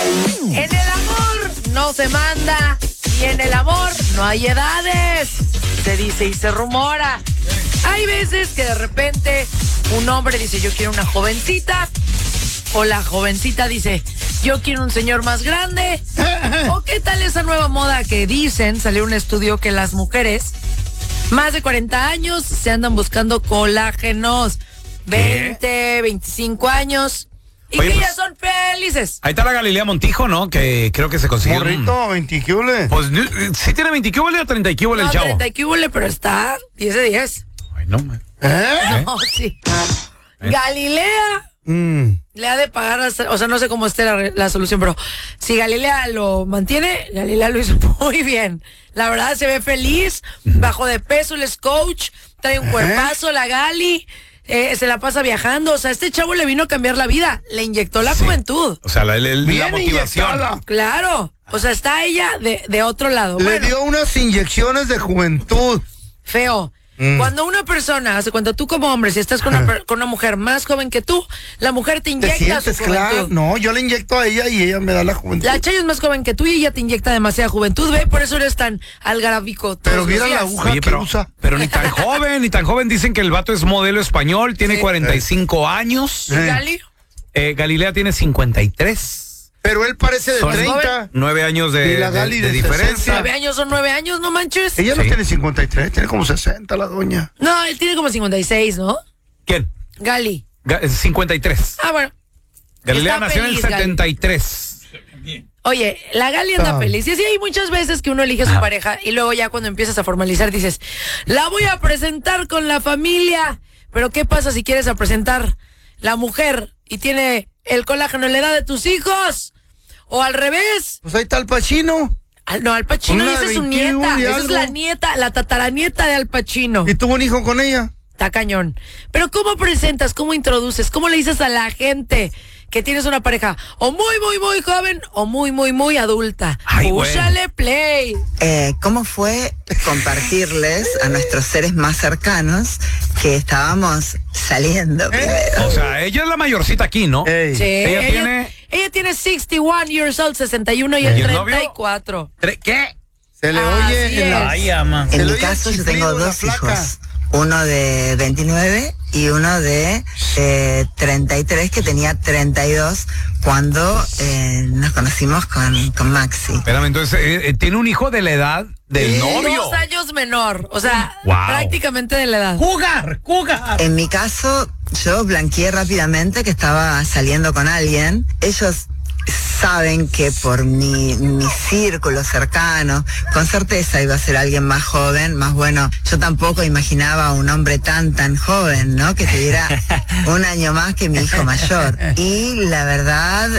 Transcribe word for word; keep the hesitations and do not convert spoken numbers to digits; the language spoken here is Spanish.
En el amor no se manda y en el amor no hay edades. Se dice y se rumora. Hay veces que de repente un hombre dice yo quiero una jovencita, o la jovencita dice yo quiero un señor más grande. ¿O qué tal esa nueva moda que dicen, salió un estudio que las mujeres más de cuarenta años se andan buscando colágenos? veinte, veinticinco años. Y Oye, que pues, ya son felices. Ahí está la Galilea Montijo, ¿no? Que creo que se consiguió. Morrito, veinte quíbole. Pues sí tiene veinte quíbole o treinta quíbole No, el chavo. treinta quíbole, pero está diez de diez. Ay, no, man. ¿Eh? No, sí. Galilea Mm. le ha de pagar, hasta- o sea, no sé cómo esté la, la solución, pero si Galilea lo mantiene, Galilea lo hizo muy bien. La verdad, se ve feliz, bajó de peso, él es coach, trae un cuerpazo, la Gali, eh, se la pasa viajando. O sea, este chavo le vino a cambiar la vida, le inyectó la Sí. juventud. O sea, la, la- la Bien motivación. inyectada. Claro, o sea, está ella de, de otro lado. Le Bueno, dio unas inyecciones de juventud. feo. Mm. Cuando una persona, hace cuando tú como hombre, si estás con una, per- con una mujer más joven que tú, la mujer te ¿Te inyecta sientes su claro? juventud. No, yo le inyecto a ella y ella me da la juventud. La Chayo es más joven que tú y ella te inyecta demasiada juventud, ¿ve? Por eso eres tan algarábico. todos Pero los viera la días. aguja Oye, que pero, usa. pero ni tan joven, ni tan joven. Dicen que el vato es modelo español, tiene Sí. cuarenta y cinco años. ¿Y Gali? Eh, Galilea tiene cincuenta y tres. Pero él parece de Son treinta. nueve años de, Y la de- Gali de de diferencia. Nueve años son nueve años, no manches. Ella no Sí. tiene cincuenta y tres, tiene como sesenta la doña. No, él tiene como cincuenta y seis, ¿no? ¿Quién? Gali. Ga- cincuenta y tres. Ah, bueno. Galilea Está nació en el feliz, Gali. setenta y tres. Oye, la Gali anda Ah. feliz. Y así hay muchas veces que uno elige a su Ajá. pareja y luego ya cuando empiezas a formalizar dices, la voy a presentar con la familia. Pero ¿qué pasa si quieres a presentar la mujer y tiene el colágeno en la edad de tus hijos? O al revés. Pues ahí está el Pacino. Al- no, Al Pacino, Una esa de es su veintiuno nieta. y Esa es algo. la nieta, la tataranieta de Al Pacino. Y tuvo un hijo con ella. Está cañón. Pero ¿cómo presentas? ¿Cómo introduces? ¿Cómo le dices a la gente que tienes una pareja o muy, muy, muy joven o muy, muy, muy adulta? Ay, güey. Púchale play. Eh, ¿Cómo fue compartirles a nuestros seres más cercanos que estábamos saliendo primero? O sea, ella es la mayorcita aquí, ¿no? Ey. Sí, Ella ella, tiene- ella tiene sesenta y uno years old, sesenta y uno y el ¿Y el novio? treinta y cuatro. Tre- ¿Qué? Se le Así oye en la... es. ama. Se En le mi oye el caso yo tengo chiflido, la dos flaca. hijos, uno de veintinueve y uno de eh, treinta y tres, que tenía treinta y dos cuando eh, nos conocimos con, con Maxi. Espérame, entonces, eh, eh, tiene un hijo de la edad del novio. Dos años menor, o sea, Wow. prácticamente de la edad. ¡Jugar! ¡Jugar! En mi caso, yo blanqueé rápidamente que estaba saliendo con alguien. Ellos saben que por mi, mi círculo cercano, con certeza iba a ser alguien más joven, más bueno. Yo tampoco imaginaba a un hombre tan, tan joven, ¿no? Que tuviera un año más que mi hijo mayor. Y la verdad,